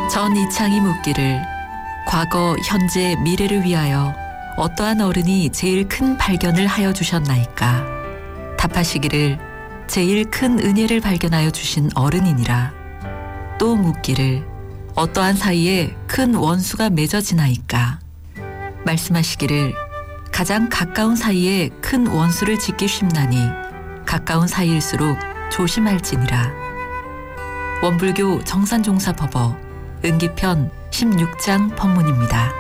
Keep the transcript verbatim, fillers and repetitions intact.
전 이창이 묻기를 과거, 현재, 미래를 위하여 어떠한 어른이 제일 큰 발견을 하여 주셨나이까? 답하시기를 제일 큰 은혜를 발견하여 주신 어른이니라. 또 묻기를 어떠한 사이에 큰 원수가 맺어지나이까? 말씀하시기를 가장 가까운 사이에 큰 원수를 짓기 쉽나니 가까운 사이일수록 조심할지니라. 원불교 정산종사법어 은기편 십육 장 법문입니다.